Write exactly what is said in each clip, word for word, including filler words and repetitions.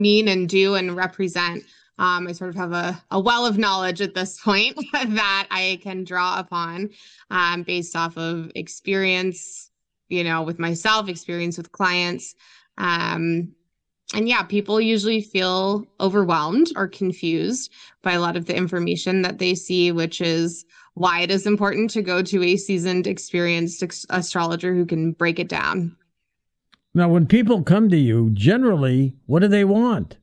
mean and do and represent. Um, I sort of have a, a well of knowledge at this point that I can draw upon um, based off of experience, you know, with myself, experience with clients. Um, and yeah, people usually feel overwhelmed or confused by a lot of the information that they see, which is why it is important to go to a seasoned, experienced ex- astrologer who can break it down. Now, when people come to you, generally, what do they want?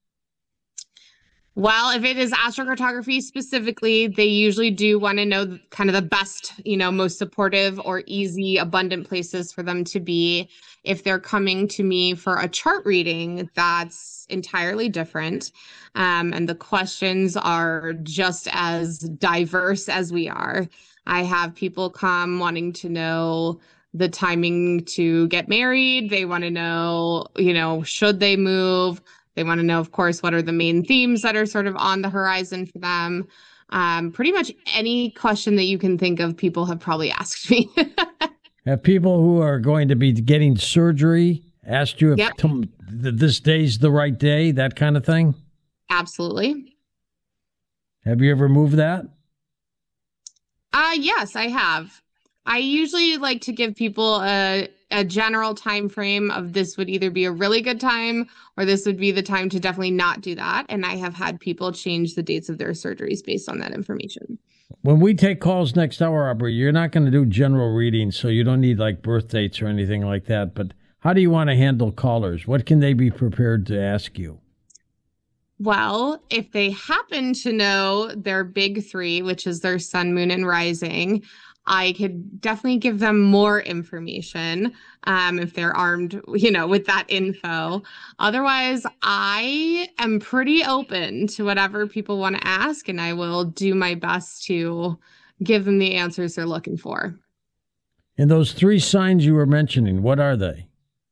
Well, if it is astrocartography specifically, they usually do want to know kind of the best, you know, most supportive or easy, abundant places for them to be. If they're coming to me for a chart reading, that's entirely different. Um, and the questions are just as diverse as we are. I have people come wanting to know the timing to get married. They want to know, you know, should they move? They want to know, of course, what are the main themes that are sort of on the horizon for them. Um, pretty much any question that you can think of, people have probably asked me. Have people who are going to be getting surgery asked you if Yep, t- this day's the right day, that kind of thing? absolutely. Have you ever moved that? Uh, yes, I have. I usually like to give people a a general time frame of this would either be a really good time or this would be the time to definitely not do that. And I have had people change the dates of their surgeries based on that information. When we take calls next hour, Aubrey, you're not going to do general readings, so you don't need like birth dates or anything like that. But how do you want to handle callers? What can they be prepared to ask you? Well, if they happen to know their big three, which is their sun, moon, and rising, I could definitely give them more information um, if they're armed, you know, with that info. Otherwise, I am pretty open to whatever people want to ask, and I will do my best to give them the answers they're looking for. And those three signs you were mentioning, what are they?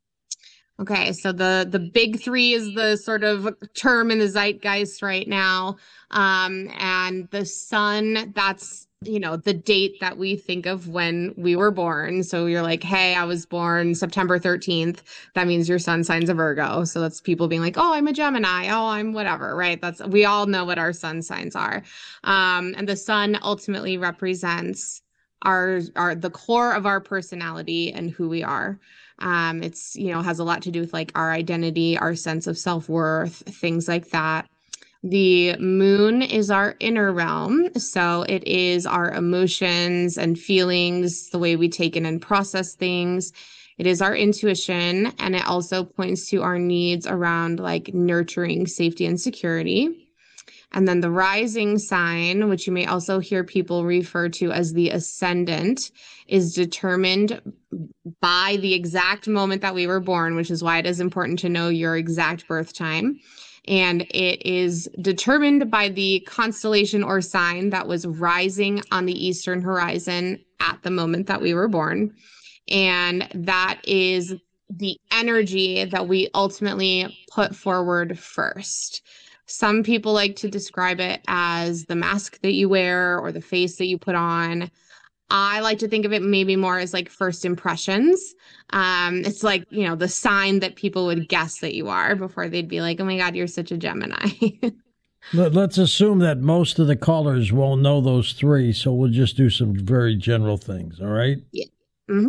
Okay, so the the big three is the sort of term in the zeitgeist right now. Um, and the sun, that's, you know, the date that we think of when we were born. So you're like, hey, I was born September thirteenth. That means your sun sign's a Virgo. So that's people being like, oh, I'm a Gemini. Oh, I'm whatever, right? That's, we all know what our sun signs are. Um, and the sun ultimately represents our our the core of our personality and who we are. Um, it's, you know, has a lot to do with like our identity, our sense of self-worth, things like that. The moon is our inner realm. So it is our emotions and feelings, the way we take in and process things. It is our intuition. And it also points to our needs around like nurturing safety and security. And then the rising sign, which you may also hear people refer to as the ascendant, is determined by the exact moment that we were born, which is why it is important to know your exact birth time. And it is determined by the constellation or sign that was rising on the eastern horizon at the moment that we were born. And that is the energy that we ultimately put forward first. Some people like to describe it as the mask that you wear or the face that you put on. I like to think of it maybe more as like first impressions. Um, it's like, you know, the sign that people would guess that you are before they'd be like, oh my God, you're such a Gemini. Let- Let's assume that most of the callers won't know those three, so we'll just do some very general things, all right? Yeah. Mm-hmm.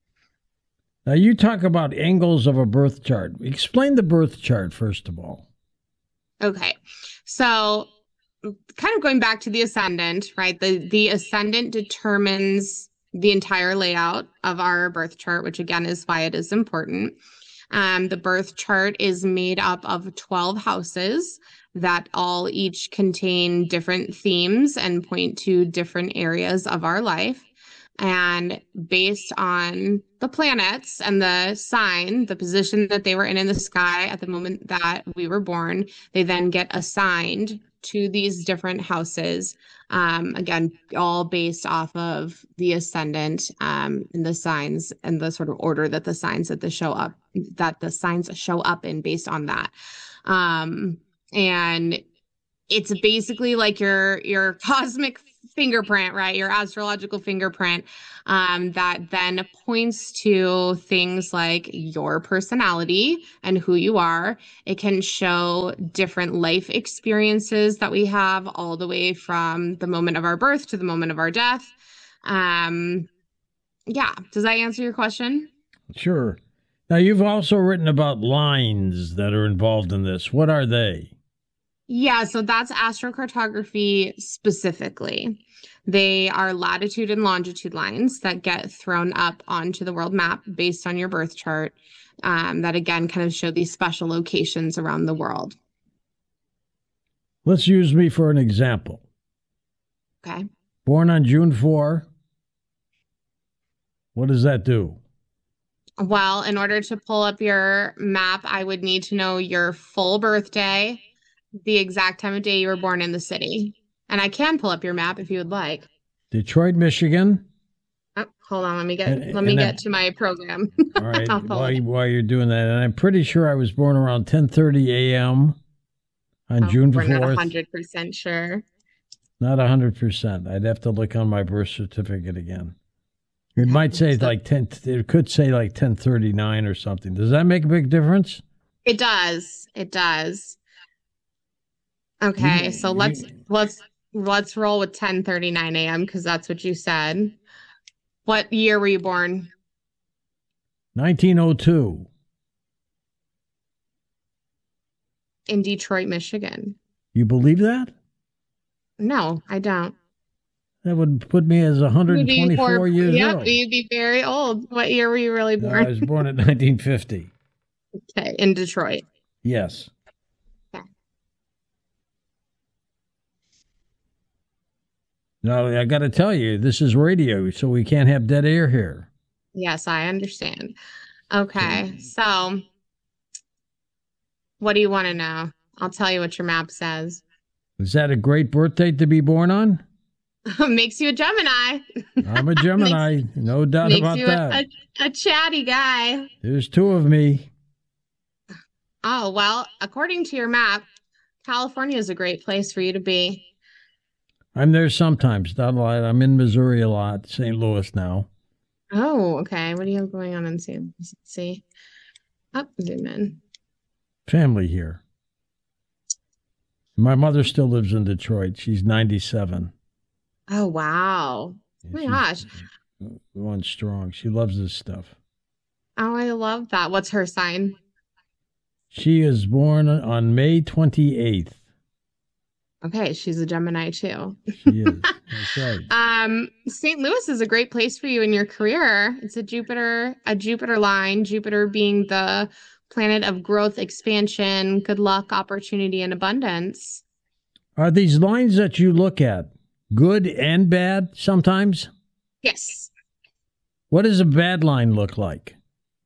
Now, you talk about angles of a birth chart. Explain the birth chart, first of all. Okay. So kind of going back to the ascendant, right? The the ascendant determines the entire layout of our birth chart, which again is why it is important. Um, the birth chart is made up of twelve houses that all each contain different themes and point to different areas of our life. And based on the planets and the sign, the position that they were in in the sky at the moment that we were born, they then get assigned to these different houses. Um, again, all based off of the ascendant um, and the signs and the sort of order that the signs that the show up that the signs show up in based on that. Um, and it's basically like your your cosmic fingerprint, right? Your astrological fingerprint, um, that then points to things like your personality and who you are. It can show different life experiences that we have all the way from the moment of our birth to the moment of our death. Um, yeah. Does that answer your question? Sure. Now, you've also written about lines that are involved in this. What are they? Yeah, so that's astrocartography specifically. They are latitude and longitude lines that get thrown up onto the world map based on your birth chart. Um, that again kind of show these special locations around the world. Let's use me for an example. Okay. Born on June fourth. What does that do? Well, in order to pull up your map, I would need to know your full birthday, the exact time of day you were born in the city. And I can pull up your map if you would like. Detroit, Michigan. Oh, hold on, let me get And- let me and get that- to my program. All right, I'll pull while, it. while you're doing that, and I'm pretty sure I was born around ten thirty a.m. on Oh, June we're not fourth. one hundred percent sure. Not one hundred percent. I'd have to look on my birth certificate again. It might say So- like ten, it could say like ten thirty-nine or something. Does that make a big difference? It does. It does. Okay, You- so you- let's let's let's roll with ten thirty-nine a m because that's what you said. What year were you born? nineteen oh two. In Detroit, Michigan. You believe that? No, I don't. That would put me as one hundred twenty-four You'd be years yep, old. you'd be very old. What year were you really Uh, born? I was born in nineteen fifty. Okay, in Detroit. Yes. Okay. Now, I got to tell you, this is radio, so we can't have dead air here. Yes, I understand. Okay, so what do you want to know? I'll tell you what your map says. Is that a great birthday to be born on? Makes you a Gemini. I'm a Gemini, no doubt Makes about you that. a, a, a chatty guy. There's two of me. Oh, well, according to your map, California is a great place for you to be. I'm there sometimes, not a lot. I'm in Missouri a lot, Saint Louis now. Oh, okay. What do you have going on in San? Let's see. Up, zoom in. Family here. My mother still lives in Detroit. She's ninety-seven. Oh, wow. Oh my gosh. Going strong. She loves this stuff. Oh, I love that. What's her sign? She is born on May twenty-eighth. Okay, she's a Gemini too. She is. That's right. Um, Saint Louis is a great place for you in your career. It's a Jupiter, a Jupiter line, Jupiter being the planet of growth, expansion, good luck, opportunity, and abundance. Are these lines that you look at good and bad sometimes? Yes. What does a bad line look like?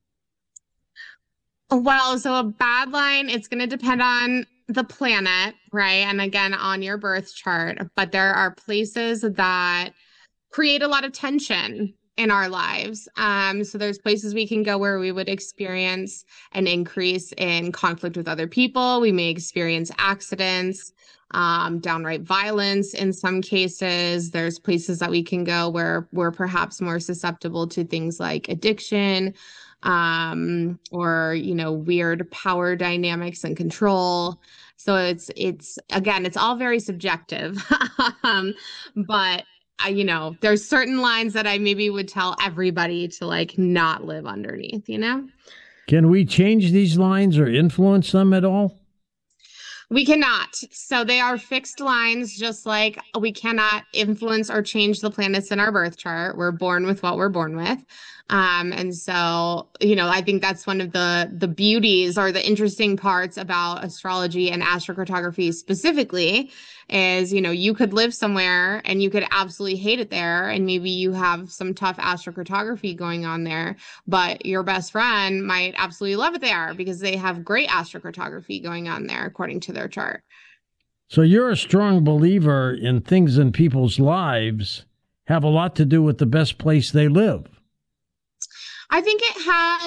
Well, so a bad line, it's going to depend on the planet, right? And again, on your birth chart. But there are places that create a lot of tension in our lives. Um, so there's places we can go where we would experience an increase in conflict with other people. We may experience accidents, um, downright violence in some cases. There's places that we can go where we're perhaps more susceptible to things like addiction, um, or, you know, weird power dynamics and control. So it's, it's, again, it's all very subjective. um, but I, you know, there's certain lines that I maybe would tell everybody to like not live underneath, you know? Can we change these lines or influence them at all? We cannot. So they are fixed lines, just like we cannot influence or change the planets in our birth chart. We're born with what we're born with. Um, and so, you know, I think that's one of the the beauties or the interesting parts about astrology and astrocartography specifically is, you know, you could live somewhere and you could absolutely hate it there. And maybe you have some tough astrocartography going on there, but your best friend might absolutely love it there because they have great astrocartography going on there according to their chart. So you're a strong believer in things in people's lives have a lot to do with the best place they live. I think it has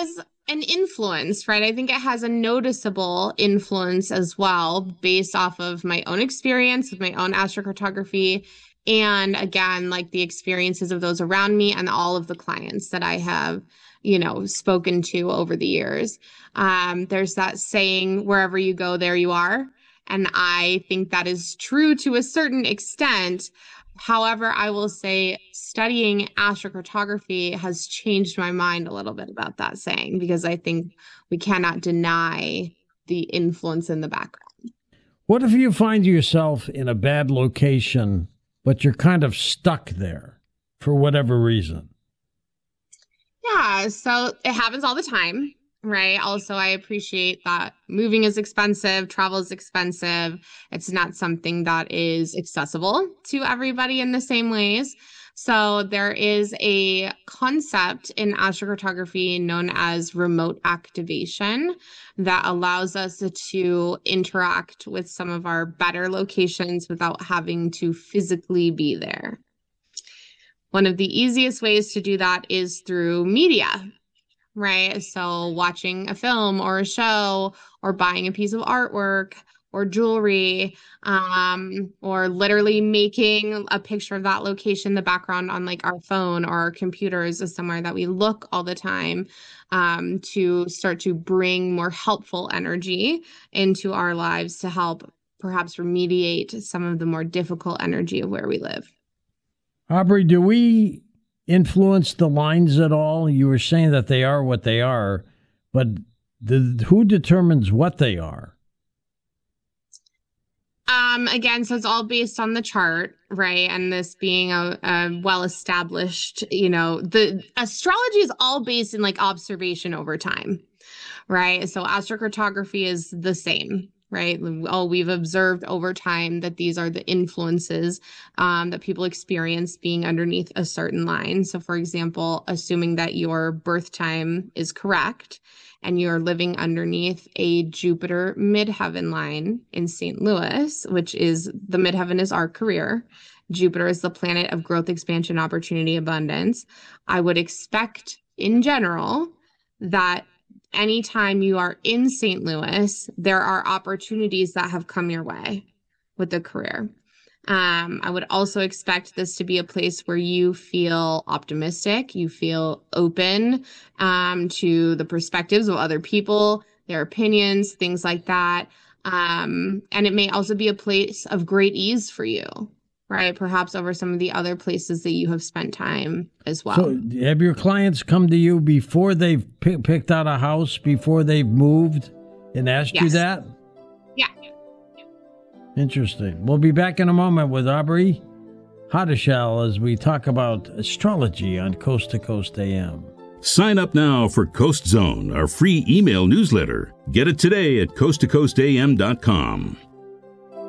an influence, right? I think it has a noticeable influence as well, based off of my own experience with my own astrocartography. And again, like the experiences of those around me and all of the clients that I have, you know, spoken to over the years. Um, there's that saying, wherever you go, there you are. And I think that is true to a certain extent. However, I will say studying astrocartography has changed my mind a little bit about that saying, because I think we cannot deny the influence in the background. What if you find yourself in a bad location, but you're kind of stuck there for whatever reason? Yeah, so it happens all the time, right? Also, I appreciate that moving is expensive, travel is expensive. It's not something that is accessible to everybody in the same ways. So there is a concept in astrocartography known as remote activation that allows us to interact with some of our better locations without having to physically be there. One of the easiest ways to do that is through media, right? So watching a film or a show, or buying a piece of artwork or jewelry, um, or literally making a picture of that location, the background on like our phone or our computers is somewhere that we look all the time, um, to start to bring more helpful energy into our lives to help perhaps remediate some of the more difficult energy of where we live. Aubrey, do we influence the lines at all? You were saying that they are what they are, but the, who determines what they are? Um, again, so it's all based on the chart, right? And this being a, a well-established, you know, the astrology is all based in like observation over time, right? So astrocartography is the same, right? Oh, we've observed over time that these are the influences um, that people experience being underneath a certain line. So for example, assuming that your birth time is correct and you're living underneath a Jupiter midheaven line in Saint Louis, which is the midheaven is our career. Jupiter is the planet of growth, expansion, opportunity, abundance. I would expect in general that anytime you are in Saint Louis, there are opportunities that have come your way with the career. Um, I would also expect this to be a place where you feel optimistic, you feel open um, to the perspectives of other people, their opinions, things like that. Um, and it may also be a place of great ease for you, right? Perhaps over some of the other places that you have spent time as well. So have your clients come to you before they've p- picked out a house, before they've moved, and asked Yes. you that? Yeah. Interesting. We'll be back in a moment with Aubrey Hadeschel as we talk about astrology on Coast to Coast A M. Sign up now for Coast Zone, our free email newsletter. Get it today at coast to coast a m dot com.